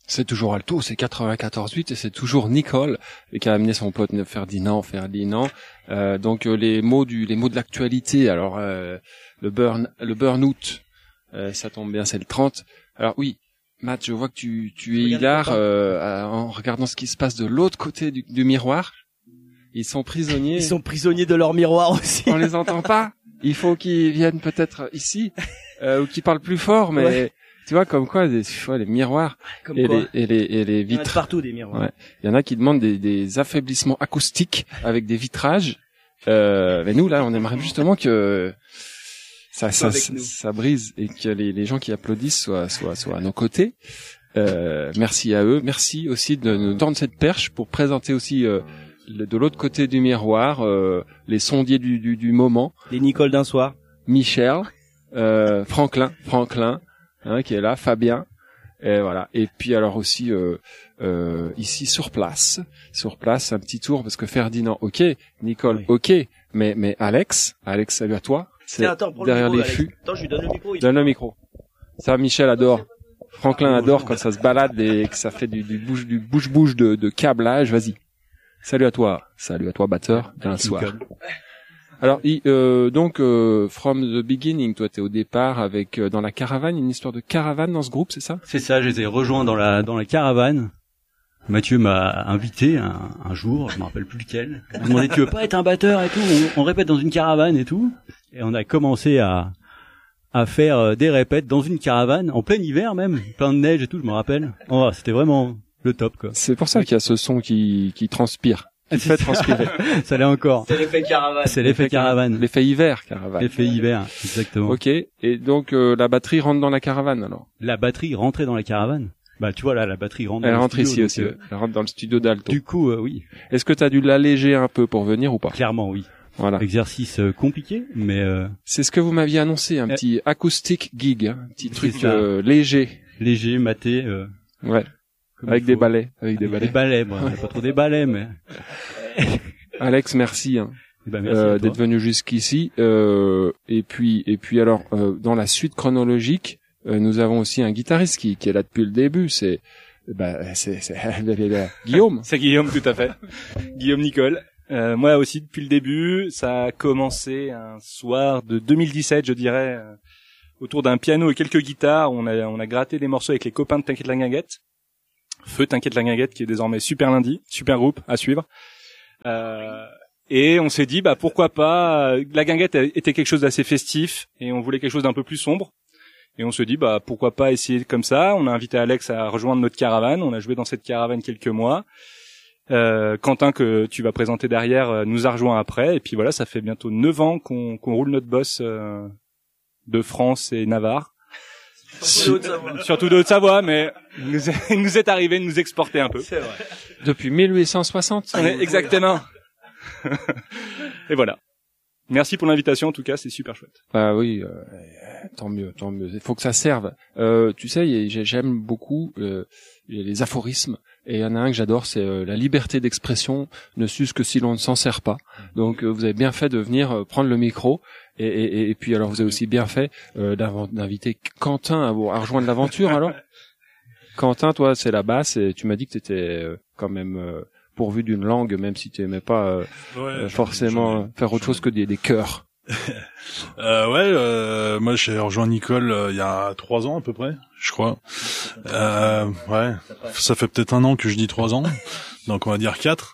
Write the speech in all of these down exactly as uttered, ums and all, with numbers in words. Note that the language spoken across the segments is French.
C'est toujours alto, c'est quatre-vingt-quatorze huit et c'est toujours Nicole qui a amené son pote Ferdinand, Ferdinand. Euh, donc euh, les mots du, les mots de l'actualité. Alors euh, le burn, le burn-out, euh, ça tombe bien, c'est le trente. Alors oui, Matt, je vois que tu, tu es hilar euh, en regardant ce qui se passe de l'autre côté du, du miroir. Ils sont prisonniers. Ils sont prisonniers de leur miroir aussi. On les entend pas. Il faut qu'ils viennent peut-être ici euh, ou qu'ils parlent plus fort, mais. Ouais. Tu vois, comme quoi, des, tu vois, les miroirs comme et, quoi. les, et les et les vitres. Il y en a partout des miroirs. Ouais. Il y en a qui demandent des, des affaiblissements acoustiques avec des vitrages. Euh, mais nous là, on aimerait justement que ça ça, ça, ça brise et que les, les gens qui applaudissent soient soient soient à nos côtés. Euh, merci à eux. Merci aussi de nous tendre cette perche pour présenter aussi euh, le, de l'autre côté du miroir euh, les sondiers du, du du moment. Les Nicole d'un soir. Michel, euh, Franklin, Franklin. Hein, qui est là, Fabien, et voilà. Et puis alors aussi euh, euh, ici sur place, sur place, un petit tour parce que Ferdinand, ok, Nicole, oui. ok, mais mais Alex, Alex, salut à toi. C'est attends, derrière le micro, les fûts. Attends, je lui donne le micro. Donne le micro. Ça, Michel adore. Franklin adore quand ça se balade et que ça fait du, du bouche du bouche bouche de, de câblage. Vas-y. Salut à toi, salut à toi, batteur. D'un soir. Alors, euh, donc, euh, from the beginning, toi, t'es au départ avec euh, dans la caravane, une histoire de caravane dans ce groupe, c'est ça? C'est ça, je les ai rejoints dans la dans la caravane. Mathieu m'a invité un, un jour, je me rappelle plus lequel. Il m'a demandé tu veux pas être un batteur et tout, on, on répète dans une caravane et tout. Et on a commencé à à faire des répètes dans une caravane en plein hiver même, plein de neige et tout, je me rappelle. Oh, c'était vraiment le top quoi. C'est pour ça qu'il y a ce son qui qui transpire. Il fait transpirer. Ça l'est encore. C'est l'effet caravane. C'est l'effet caravane. L'effet hiver caravane. L'effet hiver, exactement. Ok. Et donc euh, la batterie rentre dans la caravane alors. La batterie rentrait dans la caravane. Bah tu vois là, la batterie rentre. Elle dans rentre le studio, ici donc, aussi. Euh, Elle rentre dans le studio d'Alto. Du coup, euh, oui. Est-ce que t'as dû l'alléger un peu pour venir ou pas? Clairement, oui. Voilà. Exercice euh, compliqué, mais. Euh... C'est ce que vous m'aviez annoncé, un euh... petit acoustic gig, hein, un petit truc euh, léger. Léger, maté. Euh... Ouais. Avec des balais. Avec des balais. Des balais, moi. Bon, pas trop des balais, mais. Alex, merci, hein, eh ben, merci euh, d'être venu jusqu'ici. Euh, et puis, et puis alors, euh, dans la suite chronologique, euh, nous avons aussi un guitariste qui, qui est là depuis le début. C'est, bah, c'est, c'est Guillaume. C'est Guillaume, tout à fait. Guillaume Nicole. Euh, moi aussi depuis le début. Ça a commencé un soir de deux mille dix-sept, je dirais, euh, autour d'un piano et quelques guitares. On a, on a gratté des morceaux avec les copains de T'inquiète la guinguette. Feu T'inquiète la guinguette, qui est désormais Super Lundi, super groupe à suivre. Euh, et on s'est dit bah pourquoi pas, la guinguette était quelque chose d'assez festif et on voulait quelque chose d'un peu plus sombre et on se dit bah pourquoi pas essayer comme ça. On a invité Alex à rejoindre notre caravane, on a joué dans cette caravane quelques mois. Euh, Quentin que tu vas présenter derrière nous a rejoint après et puis voilà, ça fait bientôt neuf ans qu'on qu'on roule notre boss euh, de France et Navarre. Surtout de Haute-Savoie, mais il nous, est, il nous est arrivé de nous exporter un peu. C'est vrai. Depuis mille huit cent soixante. Ouais, exactement. Et voilà. Merci pour l'invitation, en tout cas, c'est super chouette. Ah oui, euh, tant mieux, tant mieux. Il faut que ça serve. Euh, tu sais, j'aime beaucoup euh, les aphorismes. Et il y en a un que j'adore, c'est euh, la liberté d'expression ne s'use que si l'on ne s'en sert pas. Donc euh, vous avez bien fait de venir euh, prendre le micro. Et, et, et puis alors vous avez aussi bien fait euh, d'inviter Quentin à, vous, à rejoindre l'aventure alors. Quentin, toi c'est la basse et tu m'as dit que t'étais euh, quand même euh, pourvu d'une langue, même si tu aimais pas euh, ouais, euh, forcément ai, faire autre chose que des, des chœurs. euh, ouais, euh, moi j'ai rejoint Nicole euh, il y a trois ans à peu près, je crois. Euh, ouais, ça fait peut-être un an que je dis trois ans, donc on va dire quatre.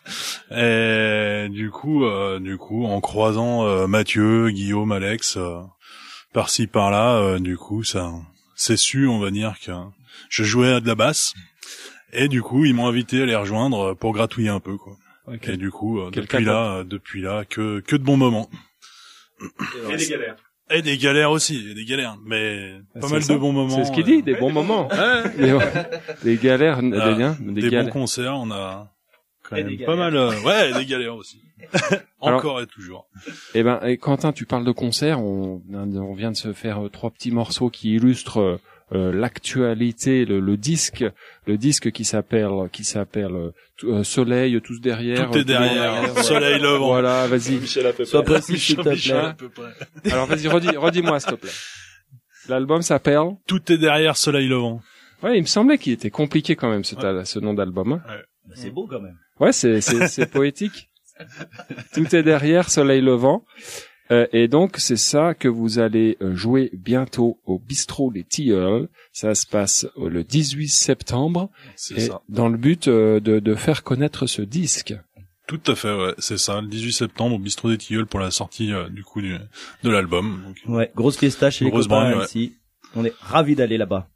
Et du coup, euh, du coup, en croisant euh, Mathieu, Guillaume, Alex, euh, par-ci par-là, euh, du coup, ça, c'est su, on va dire que je jouais à de la basse. Et du coup, ils m'ont invité à les rejoindre pour gratouiller un peu, quoi. Okay. Et du coup, euh, depuis là, euh, depuis là, que que de bons moments. Et des galères. Et des galères aussi, et des galères, mais bah, pas mal ça. de bons moments. C'est ce qu'il dit, des bons moments. des, des galères, ah, des, liens, des, des galères. Bons concerts, on a quand même pas mal. Euh, ouais, des galères aussi. Encore Alors, et toujours. Eh ben, et Quentin, tu parles de concerts. On, on vient de se faire euh, trois petits morceaux qui illustrent euh, l'actualité, le, le disque, le disque qui s'appelle, qui s'appelle euh, Soleil, tous derrière. Tout est derrière. derrière Soleil levant. Voilà, vas-y. Sois précis, s'il te plaît. Alors vas-y, redis, redis-moi, s'il te plaît. L'album s'appelle Tout est derrière Soleil levant. Ouais, il me semblait qu'il était compliqué quand même ce, ta- ce nom d'album. Hein. Bah, c'est beau quand même. Ouais, c'est c'est, c'est poétique. Tout est derrière, soleil levant. Euh, et donc c'est ça que vous allez euh, jouer bientôt au bistrot Les Tilleuls. Ça se passe euh, le dix-huit septembre. C'est et ça. Dans le but euh, de, de faire connaître ce disque. Tout à fait, ouais, c'est ça, le dix-huit septembre au bistrot des Tilleuls pour la sortie euh, du coup du, de l'album. Donc, Ouais, grosse fiesta chez Grosse les copains branle, ouais. ici. On est ravis d'aller là-bas.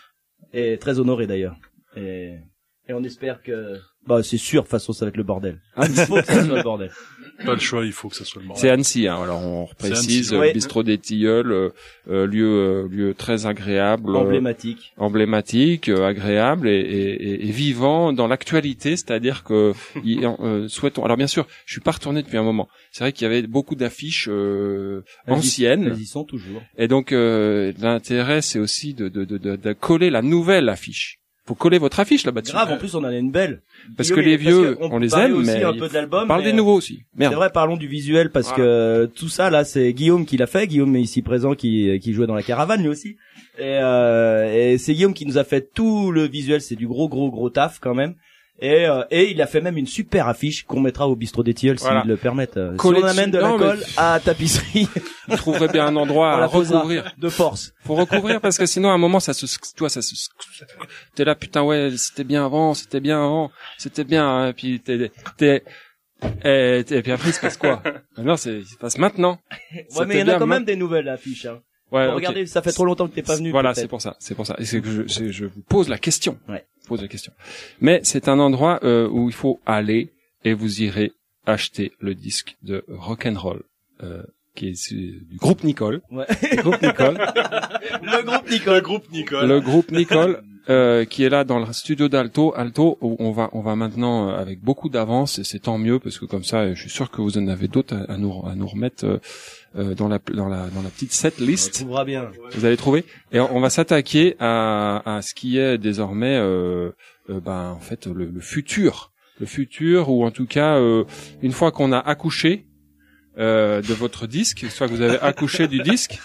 Et très honorés d'ailleurs. Et, et on espère que... Bah c'est sûr, de toute façon ça va être le bordel. Il faut que ça soit le bordel. pas le choix, il faut que ça soit le bordel. C'est Annecy, hein. Alors on précise, Annecy, euh, ouais. bistrot des Tilleuls, euh, euh, lieu euh, lieu très agréable, euh, Emblématique. emblématique, euh, agréable et, et, et vivant dans l'actualité, c'est-à-dire que y- euh, souhaitons. Alors bien sûr, je suis pas retourné depuis un moment. C'est vrai qu'il y avait beaucoup d'affiches euh, Elles y- anciennes, Elles y sont toujours. et donc euh, l'intérêt c'est aussi de, de, de, de, de coller la nouvelle affiche. Faut coller votre affiche là-bas dessus. Grave, en plus on en a une belle. Parce Guillaume, que les parce vieux, qu'on on les parlait aime, aussi mais un peu de l'album. parle mais, des nouveaux aussi. C'est Merde. vrai, parlons du visuel parce Voilà. que tout ça là, c'est Guillaume qui l'a fait. Guillaume est ici présent, qui qui jouait dans la caravane lui aussi. Et, euh, et c'est Guillaume qui nous a fait tout le visuel. C'est du gros gros gros taf quand même. Et, euh, et il a fait même une super affiche qu'on mettra au bistrot des Tilleuls Voilà. s'ils le permettent. Euh, Si Coller on amène de dessus. la Non, colle mais- à tapisserie, Vous trouverez bien un endroit on à la posera recouvrir. de force. Faut recouvrir parce que sinon à un moment ça se, toi ça se, t'es là putain ouais c'était bien avant, c'était bien avant, c'était bien, hein, et puis t'es, t'es, et, et puis après il se passe quoi? Non c'est, il se passe maintenant. Ouais, mais il y en a quand même des nouvelles affiches. Hein. Ouais, Bon, ok. regardez, ça fait trop longtemps que t'es pas venu. Voilà, peut-être. c'est pour ça, c'est pour ça. Et c'est que je, c'est- je vous pose la question. Ouais. Je pose la question. Mais c'est un endroit euh, où il faut aller et vous irez acheter le disque de Rock'n'Roll, euh, qui est du groupe Nicole. Ouais. Le groupe Nicole. Le groupe Nicole. Le groupe Nicole. Le groupe Nicole, euh, qui est là dans le studio d'Alto. Alto, où on va, on va maintenant euh, avec beaucoup d'avance, et c'est tant mieux parce que comme ça, je suis sûr que vous en avez d'autres à, à nous, à nous remettre euh, euh, dans la, dans la, dans la petite set On list. trouvera bien. Vous allez trouver. Et on on va s'attaquer à, à ce qui est désormais, euh, euh, ben en fait, le, le futur, le futur, ou en tout cas, euh, une fois qu'on a accouché euh, de votre disque, soit que vous avez accouché du disque,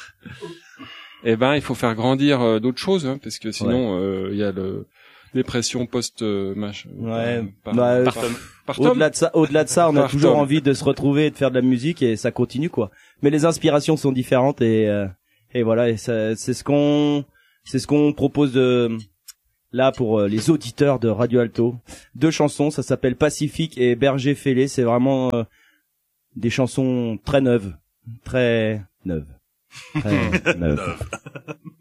eh ben il faut faire grandir euh, d'autres choses, hein, parce que sinon euh, il y a le dépression post euh, machin. Ouais. Par, Bah, par, par tome. Au-delà de ça, au-delà de ça, on a Par toujours tome. envie de se retrouver et de faire de la musique et ça continue quoi. Mais les inspirations sont différentes et euh, et voilà, et ça, c'est ce qu'on c'est ce qu'on propose de là pour euh, les auditeurs de Radio Alto. Deux chansons, ça s'appelle Pacifique et Berger Fêlé, c'est vraiment euh, des chansons très neuves, très neuves. Très neuves.